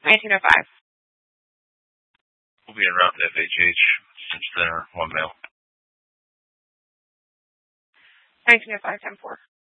1905. We'll be en route to FHH since they're 1 male. 1905, 10-4.